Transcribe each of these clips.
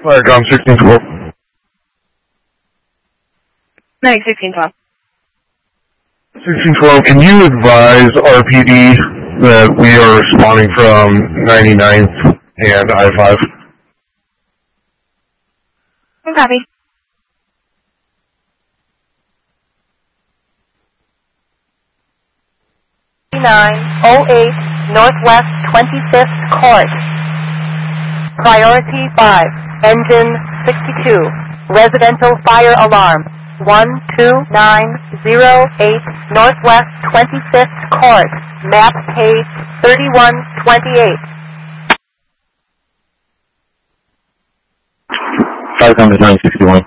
Firecom 1612. 1612. 1612, can you advise RPD that we are responding from 99th and I-5? Copy. Northwest 25th Court. Priority 5, engine 62, residential fire alarm 12908, Northwest 25th Court, map page 3128. Firecom is 961.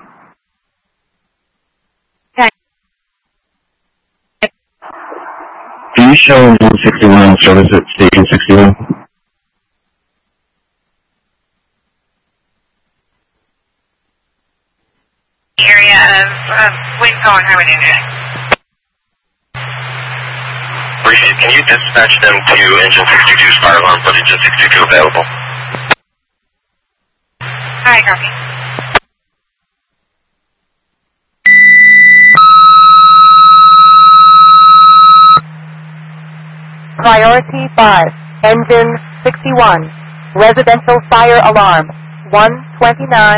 Can you show 961 service at station 61? Area of Lincoln Highway 99. Appreciate it. Can you dispatch them to engine 62's fire alarm footage at 62 available? Hi, copy. Priority 5, engine 61, residential fire alarm 129.